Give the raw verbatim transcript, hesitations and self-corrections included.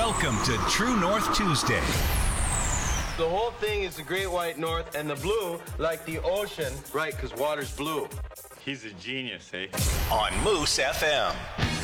Welcome to True North Tuesday. The whole thing is the Great White North, and the blue, like the ocean, right, because water's blue. He's a genius, eh? On Moose F M.